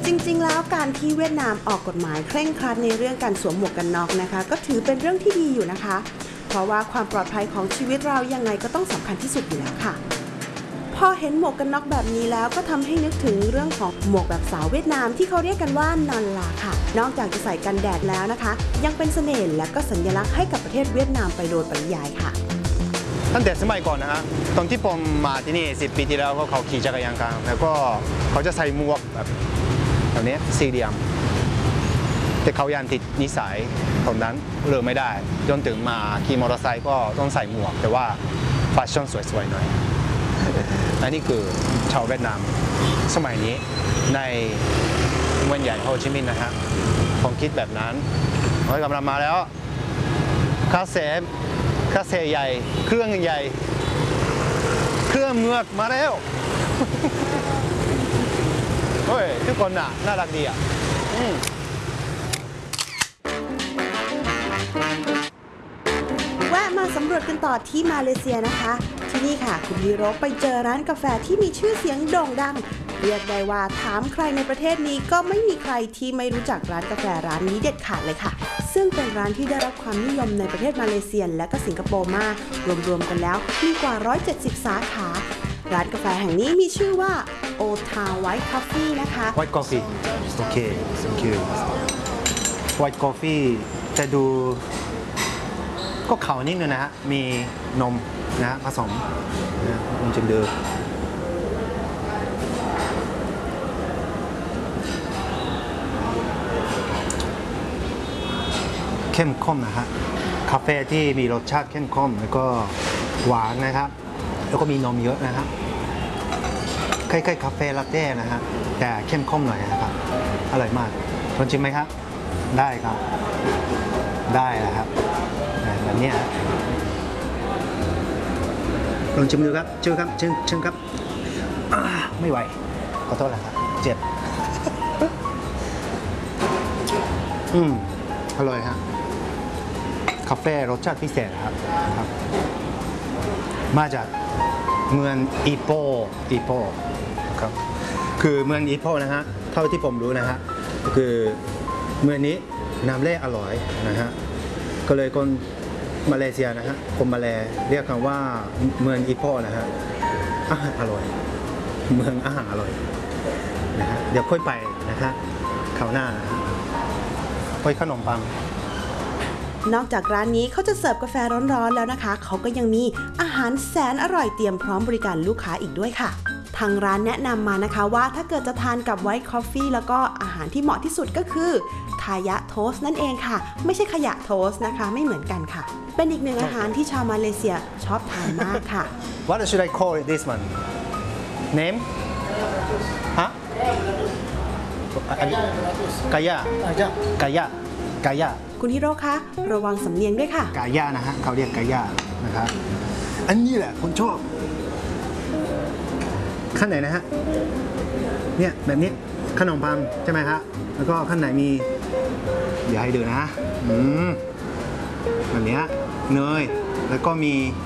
จริงๆแล้วการที่เวียดนามออกกฎหมายเคร่งครัดในเรื่องการสวมหมวกกันน็อกนะคะก็ถือเป็นเรื่องที่ดีอยู่นะคะเพราะว่าความปลอดภัยของชีวิตเรายังไงก็ต้องสำคัญที่สุดอยู่แล้วค่ะพอเห็นหมวกกันน็อกแบบนี้แล้วก็ทำให้นึกถึงเรื่องของหมวกแบบสาวเวียดนามที่เขาเรียกกันว่านอนลาค่ะนอกจากจะใส่กันแดดแล้วนะคะยังเป็นเสน่ห์และก็สัญลักษณ์ให้กับประเทศเวียดนามไปโดยปริยายค่ะตั้งแต่สมัยก่อนนะฮะตอนที่ผมมาที่นี่10 ปีที่แล้วเขาขี่จักรยานกันแล้วก็เขาจะใส่หมวกแบบแบบนี้สี่เหลี่ยมแต่เขายังติดนิสัยตอนนั้นเลิกไม่ได้จนถึงมาขี่มอเตอร์ไซค์ก็ต้องใส่หมวกแต่ว่าแฟชั่นสวยๆหน่อยอันนี้คือชาวเวียดนามสมัยนี้ในเมืองใหญ่โฮจิมินห์นะฮะผมคิดแบบนั้นเฮ้ยกำลังมาแล้วคาเซ่ใหญ่เครื่องใหญ่เครื่องเมือกมาแล้วเฮ้ยทุกคนน่ะน่ารักดีอ่ะแวะมาสำรวจกันต่อที่มาเลเซียนะคะที่นี่ค่ะคุณฮีโร่ไปเจอร้านกาแฟที่มีชื่อเสียงโด่งดังเรียกได้ว่าถามใครในประเทศนี้ก็ไม่มีใครที่ไม่รู้จักร้านกาแฟร้านนี้เด็ดขาดเลยค่ะซึ่งเป็นร้านที่ได้รับความนิยมในประเทศมาเลเซียและก็สิงคโปร์มากรวมๆกันแล้วมีกว่า170 สาขาร้านกาแฟแห่งนี้มีชื่อว่า Old Town White Coffee นะคะ White Coffee โอเค thank you White Coffee จะดูก็ขาวนิดนึงนะฮะมีนมนะฮะผสมนะผมจะดูเข้มข้นนะฮะกาแฟที่มีรสชาติเข้มข้นแล้วก็หวานนะครับแล้วก็มีนมเยอะนะครับคล้ายๆกาแฟลาเต้นะฮะแต่เข้มข้นหน่อยนะครับอร่อยมากลองชิมไหมครับได้ครับได้นะครับแบบนี้ลองชิมดูครับชิมครับชิมครับไม่ไหวขอโทษนะครับเจ็บอร่อยฮะกาแฟรสชาติพิเศษครับมาจากเมืองอีโปครับคือเมืองอีโปนะฮะเท่าที่ผมรู้นะฮะคือเมืองนี้น้ำแร่อร่อยนะฮะก็เลยคนมาเลเซียนะฮะคนมาเลเรียกกันว่าเมืองอีโปนะฮะอาหารอร่อยเมืองอาหารอร่อยนะฮะเดี๋ยวค่อยไปนะฮะคราวหน้านะฮะค่อยขนมปังนอกจากร้านนี้เขาจะเสิร์ฟกาแฟร้อนๆแล้วนะคะเขาก็ยังมีอาหารแสนอร่อยเตรียมพร้อมบริการลูกค้าอีกด้วยค่ะทางร้านแนะนำมานะคะว่าถ้าเกิดจะทานกับไวท์คอฟฟี่แล้วก็อาหารที่เหมาะที่สุดก็คือคายะโทสนั่นเองค่ะไม่ใช่ขยะโทสนะคะไม่เหมือนกันค่ะเป็นอีกหนึ่งอาหารที่ชาวมาเลเซียชอบทานมากค่ะ What should I call it this one name ฮะกายะคุณฮิโร่คะระวังสำเนียงด้วยค่ะกายะนะฮะเขาเรียกกายะนะครับอันนี้แหละผมชอบข้างไหนนะฮะเนี่ยแบบนี้ขนมปังใช่ไหมฮะแล้วก็ข้างไหนมีเดี๋ยวให้ดูนะแบบนี้เนยแล้วก็มี